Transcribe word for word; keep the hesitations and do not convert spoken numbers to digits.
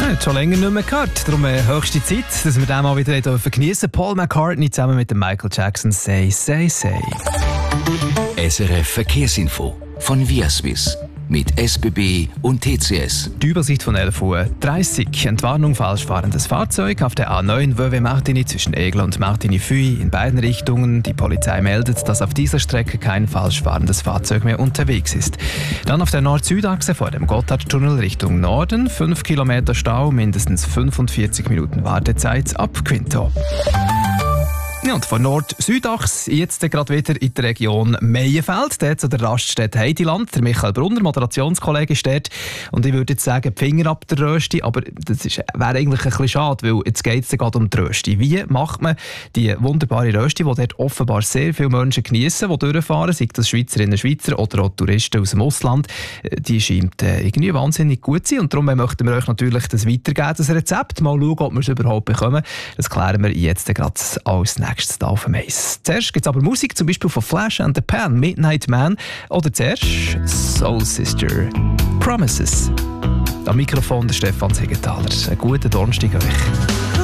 Hat schon länger nicht mehr gehört. Darum äh, höchste Zeit, dass wir den mal wieder geniessen dürfen. Paul McCartney zusammen mit dem Michael Jackson. Say, say, say. S R F Verkehrsinfo von Viaswiss. Mit S B B und T C S. Die Übersicht von elf Uhr dreißig. Entwarnung falsch fahrendes Fahrzeug auf der A neun Vevey-Martigny zwischen Egl und Martigny-Fuy in beiden Richtungen. Die Polizei meldet, dass auf dieser Strecke kein falsch fahrendes Fahrzeug mehr unterwegs ist. Dann auf der Nord-Süd-Achse vor dem Gotthardtunnel Richtung Norden. fünf Kilometer Stau, mindestens fünfundvierzig Minuten Wartezeit ab Quinto. Ja, und von Nord-Südachse jetzt gerade wieder in der Region Meienfeld, dort zu der Raststätte Heidiland. Der Michael Brunner, Moderationskollege, ist dort. Und ich würde jetzt sagen, Finger ab der Rösti, aber das wäre eigentlich ein bisschen schade, weil jetzt geht es gerade um die Rösti. Wie macht man die wunderbare Rösti, die dort offenbar sehr viele Menschen geniessen, die durchfahren, sei das Schweizerinnen und Schweizer oder auch Touristen aus dem Ausland, die scheint äh, irgendwie wahnsinnig gut zu sein. Und darum möchten wir euch natürlich das weitergeben, das Rezept. Mal schauen, ob wir es überhaupt bekommen. Das klären wir jetzt gerade als nächstes. Nächstes auf dem Eis. Zuerst gibt es aber Musik, zum Beispiel von Flash and the Pan, Midnight Man. Oder zuerst Soul Sister, Promises. Am Mikrofon der Stefan Siegenthaler. Einen guten Donnerstag euch.